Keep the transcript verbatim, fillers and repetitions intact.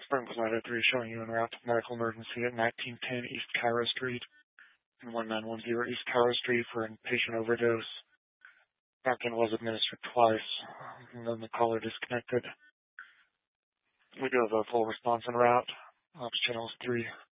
Spring Plaza three showing you en route to medical emergency at nineteen ten East Cairo Street and one nine one zero East Cairo Street for inpatient overdose. Narcan was administered twice, and then the caller disconnected. We do have a full response en route. Ops channel is three.